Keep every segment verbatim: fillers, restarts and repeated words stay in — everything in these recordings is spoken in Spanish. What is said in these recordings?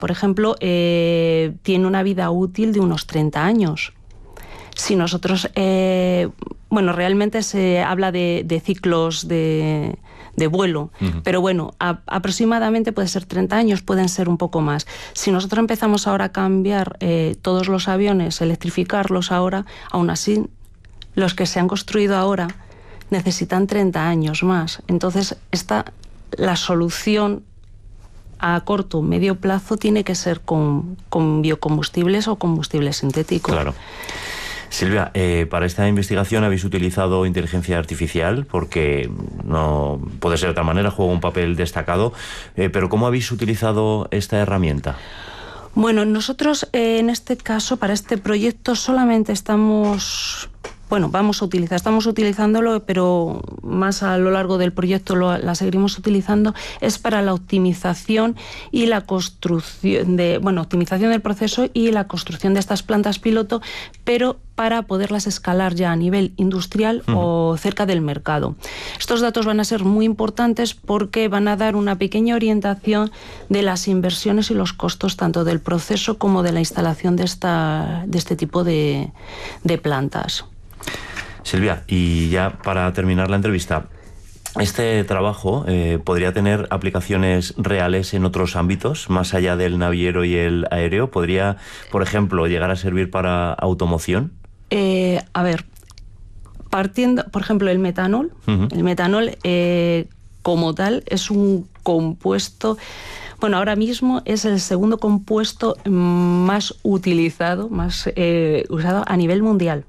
por ejemplo, eh, tiene una vida útil de unos treinta años. Si nosotros, eh, bueno, realmente se habla de, de ciclos de, de vuelo, uh-huh. pero bueno, a, aproximadamente puede ser treinta años, pueden ser un poco más. Si nosotros empezamos ahora a cambiar eh, todos los aviones, electrificarlos ahora, aún así, los que se han construido ahora necesitan treinta años más. Entonces, esta, la solución a corto o medio plazo tiene que ser con, con biocombustibles o combustibles sintéticos. Claro. Silvia, eh, para esta investigación habéis utilizado inteligencia artificial, porque no puede ser de otra manera, juega un papel destacado, eh, pero ¿cómo habéis utilizado esta herramienta? Bueno, nosotros eh, en este caso, para este proyecto, solamente estamos... Bueno, vamos a utilizar, estamos utilizándolo, pero más a lo largo del proyecto lo, la seguiremos utilizando, es para la optimización y la construcción de, bueno, optimización del proceso y la construcción de estas plantas piloto, pero para poderlas escalar ya a nivel industrial uh-huh. o cerca del mercado. Estos datos van a ser muy importantes porque van a dar una pequeña orientación de las inversiones y los costos tanto del proceso como de la instalación de, esta, de este tipo de, de plantas. Silvia, y ya para terminar la entrevista, ¿este trabajo eh, podría tener aplicaciones reales en otros ámbitos, más allá del naviero y el aéreo? ¿Podría, por ejemplo, llegar a servir para automoción? Eh, a ver, partiendo, por ejemplo, el metanol. Uh-huh. El metanol, eh, como tal, es un compuesto... Bueno, ahora mismo es el segundo compuesto más utilizado, más eh, usado a nivel mundial.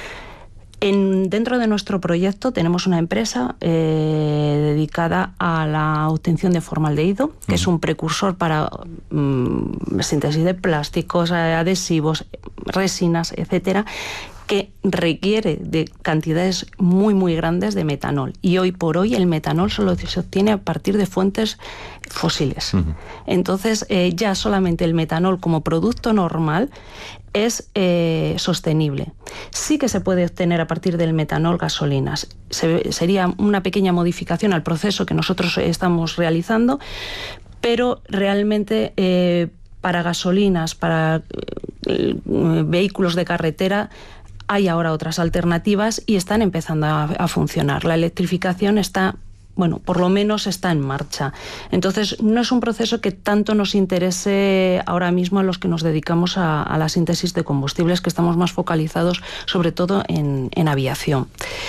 En, dentro de nuestro proyecto tenemos una empresa eh, dedicada a la obtención de formaldehído, que uh-huh. es un precursor para um, síntesis de plásticos, adhesivos, resinas, etcétera, que requiere de cantidades muy muy grandes de metanol. Y hoy por hoy el metanol solo se obtiene a partir de fuentes fósiles. Uh-huh. Entonces eh, ya solamente el metanol como producto normal es eh, sostenible. Sí que se puede obtener a partir del metanol gasolinas. Se, sería una pequeña modificación al proceso que nosotros estamos realizando, pero realmente eh, para gasolinas, para eh, vehículos de carretera, hay ahora otras alternativas y están empezando a, a funcionar. La electrificación está, bueno, por lo menos está en marcha. Entonces, no es un proceso que tanto nos interese ahora mismo a los que nos dedicamos a, a la síntesis de combustibles, que estamos más focalizados sobre todo en, en aviación.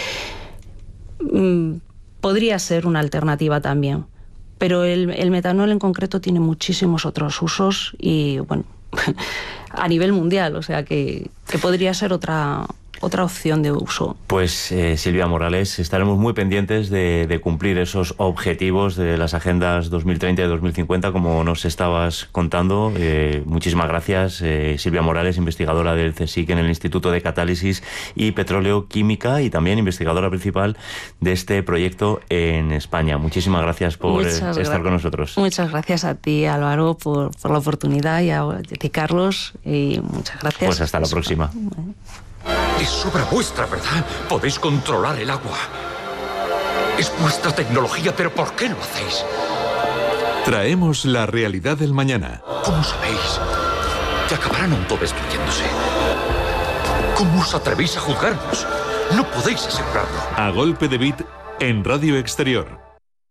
Mm, podría ser una alternativa también, pero el, el metanol en concreto tiene muchísimos otros usos y, bueno, a nivel mundial, o sea que, que podría ser otra... otra opción de uso. Pues eh, Silvia Morales, estaremos muy pendientes de, de cumplir esos objetivos de las agendas dos mil treinta y dos mil cincuenta, como nos estabas contando. Eh, muchísimas gracias, eh, Silvia Morales, investigadora del CSIC en el Instituto de Catálisis y Petróleo Química y también investigadora principal de este proyecto en España. Muchísimas gracias por Muchas estar gracias. con nosotros. Muchas gracias a ti, Álvaro, por, por la oportunidad, y a ti, Carlos, y muchas gracias. Pues hasta la próxima. Es obra vuestra, ¿verdad? Podéis controlar el agua. Es vuestra tecnología, pero ¿por qué lo hacéis? Traemos la realidad del mañana. ¿Cómo sabéis que acabarán autodestruyéndose? ¿Cómo os atrevéis a juzgarnos? No podéis asegurarlo. A golpe de beat en Radio Exterior.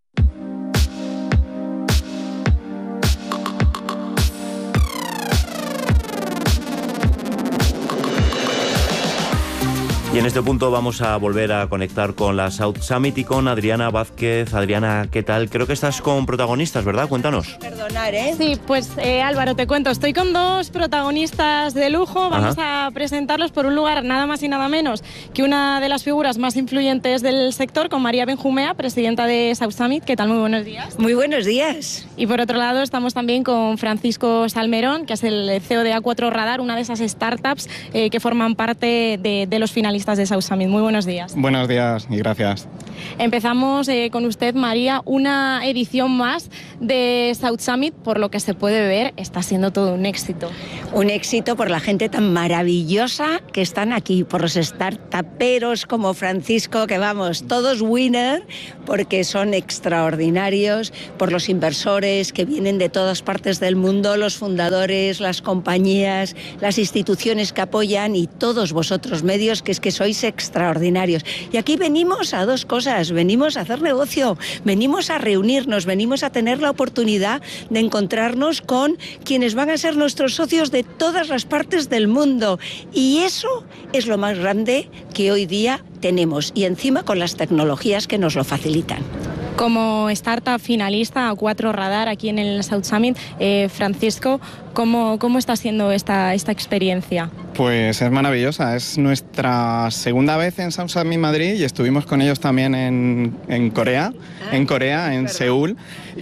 Y en este punto vamos a volver a conectar con la South Summit y con Adriana Vázquez. Adriana, ¿qué tal? Creo que estás con protagonistas, ¿verdad? Cuéntanos. Perdonar, ¿eh? Sí, pues eh, Álvaro, te cuento. Estoy con dos protagonistas de lujo. Vamos Ajá. a presentarlos por un lugar nada más y nada menos que una de las figuras más influyentes del sector, con María Benjumea, presidenta de South Summit. ¿Qué tal? Muy buenos días. Muy buenos días. Y por otro lado estamos también con Francisco Salmerón, que es el C E O de A cuatro Radar, una de esas startups eh, que forman parte de, de los finalistas protagonistas de South Summit. Muy buenos días. Buenos días y gracias. Empezamos eh, con usted, María, una edición más de South Summit. Por lo que se puede ver, está siendo todo un éxito. Un éxito por la gente tan maravillosa que están aquí, por los startuperos como Francisco, que vamos, todos winner, porque son extraordinarios, por los inversores que vienen de todas partes del mundo, los fundadores, las compañías, las instituciones que apoyan y todos vosotros medios, que es que sois extraordinarios. Y aquí venimos a dos cosas, venimos a hacer negocio, venimos a reunirnos, venimos a tener la oportunidad de encontrarnos con quienes van a ser nuestros socios de todas las partes del mundo. Y eso es lo más grande que hoy día tenemos, y encima con las tecnologías que nos lo facilitan. Como startup finalista a cuatro Radar aquí en el South Summit, eh, Francisco, ¿cómo, cómo está siendo esta, esta experiencia? Pues es maravillosa, es nuestra segunda vez en South Summit Madrid y estuvimos con ellos también en, en Corea, ah, en Corea, en Seúl,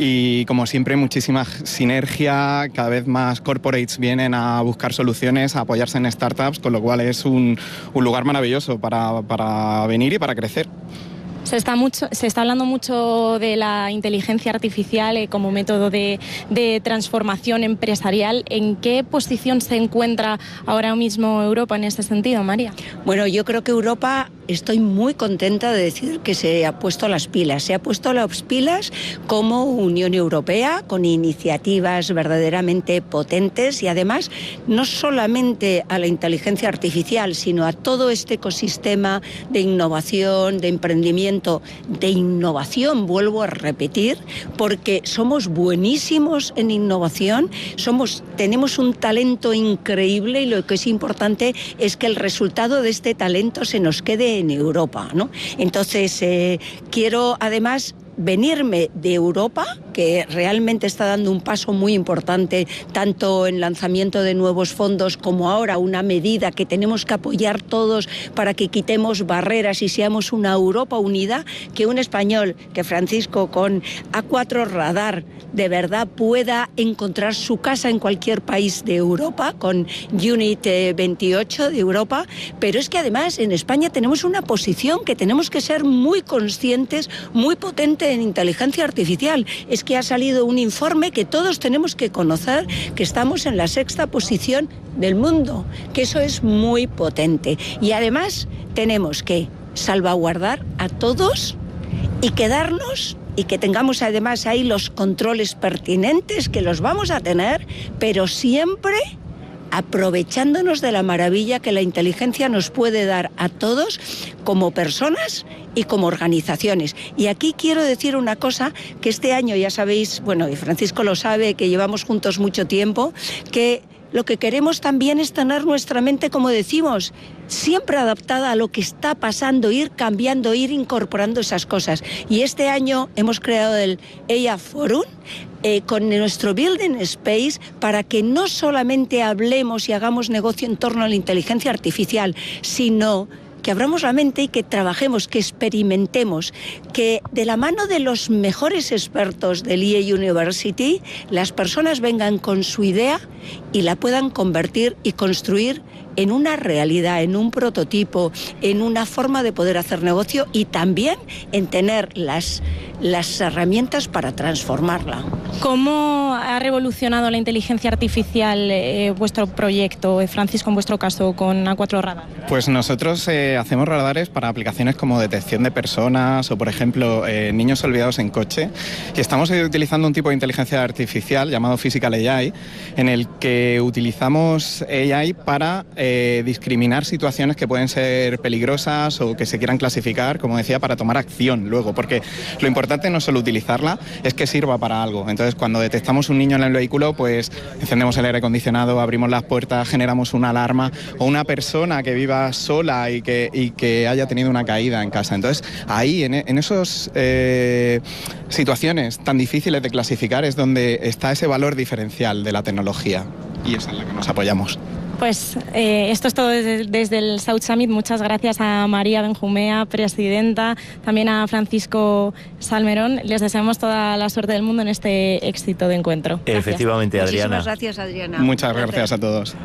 y como siempre muchísima sinergia, cada vez más corporates vienen a buscar soluciones, a apoyarse en startups, con lo cual es un, un lugar maravilloso para, para venir y para crecer. Se está, mucho, se está hablando mucho de la inteligencia artificial eh, como método de, de transformación empresarial. ¿En qué posición se encuentra ahora mismo Europa en ese sentido, María? Bueno, yo creo que Europa, estoy muy contenta de decir que se ha puesto las pilas. Se ha puesto las pilas como Unión Europea, con iniciativas verdaderamente potentes, y además no solamente a la inteligencia artificial, sino a todo este ecosistema de innovación, de emprendimiento, de innovación, vuelvo a repetir, porque somos buenísimos en innovación, somos, tenemos un talento increíble, y lo que es importante es que el resultado de este talento se nos quede en Europa, ¿no? Entonces, eh, quiero además venirme de Europa, que realmente está dando un paso muy importante, tanto en lanzamiento de nuevos fondos como ahora una medida que tenemos que apoyar todos para que quitemos barreras y seamos una Europa unida, que un español, que Francisco con A cuatro Radar de verdad pueda encontrar su casa en cualquier país de Europa, con Unit veintiocho de Europa, pero es que además en España tenemos una posición que tenemos que ser muy conscientes, muy potente en inteligencia artificial. Es que ha salido un informe que todos tenemos que conocer, que estamos en la sexta posición del mundo, que eso es muy potente. Y además tenemos que salvaguardar a todos y quedarnos, y que tengamos además ahí los controles pertinentes, que los vamos a tener, pero siempre aprovechándonos de la maravilla que la inteligencia nos puede dar a todos como personas y como organizaciones. Y aquí quiero decir una cosa, que este año ya sabéis, bueno, y Francisco lo sabe, que llevamos juntos mucho tiempo, que lo que queremos también es tener nuestra mente, como decimos, siempre adaptada a lo que está pasando, ir cambiando, ir incorporando esas cosas. Y este año hemos creado el A I Forum eh, con nuestro Building Space, para que no solamente hablemos y hagamos negocio en torno a la inteligencia artificial, sino que abramos la mente y que trabajemos, que experimentemos, que de la mano de los mejores expertos del I E University las personas vengan con su idea y la puedan convertir y construir en una realidad, en un prototipo, en una forma de poder hacer negocio, y también en tener las, las herramientas para transformarla. ¿Cómo ha revolucionado la inteligencia artificial eh, vuestro proyecto, eh, Francisco, en vuestro caso, con A cuatro Radar? Pues nosotros eh, hacemos radares para aplicaciones como detección de personas o, por ejemplo, eh, niños olvidados en coche, y estamos utilizando un tipo de inteligencia artificial llamado Physical A I, en el que utilizamos A I para eh, discriminar situaciones que pueden ser peligrosas o que se quieran clasificar, como decía, para tomar acción luego, porque lo importante no es solo utilizarla, es que sirva para algo. Entonces, cuando detectamos un niño en el vehículo, pues encendemos el aire acondicionado, abrimos las puertas, generamos una alarma, o una persona que viva sola y que, y que haya tenido una caída en casa. Entonces, ahí, en, en esas eh, situaciones tan difíciles de clasificar, es donde está ese valor diferencial de la tecnología, y es en la que nos apoyamos. Pues eh, esto es todo desde, desde el South Summit. Muchas gracias a María Benjumea, presidenta, también a Francisco Salmerón. Les deseamos toda la suerte del mundo en este éxito de encuentro. Gracias. Efectivamente, Adriana. Muchísimas gracias, Adriana. Muchas gracias a todos.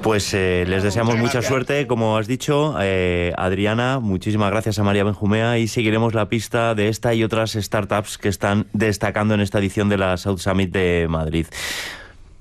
Pues eh, les deseamos mucha suerte, como has dicho, eh, Adriana, muchísimas gracias a María Benjumea y seguiremos la pista de esta y otras startups que están destacando en esta edición de la South Summit de Madrid.